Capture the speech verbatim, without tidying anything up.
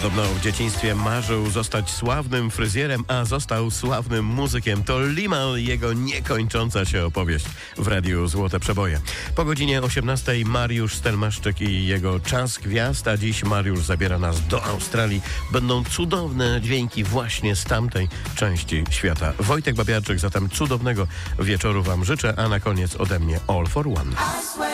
Podobno w dzieciństwie marzył zostać sławnym fryzjerem, a został sławnym muzykiem. To Limahl i jego niekończąca się opowieść w Radiu Złote Przeboje. Po godzinie osiemnastej Mariusz Stelmaszczyk i jego Czas Gwiazd, a dziś Mariusz zabiera nas do Australii. Będą cudowne dźwięki właśnie z tamtej części świata. Wojtek Babiarczyk, zatem cudownego wieczoru wam życzę, a na koniec ode mnie All for One.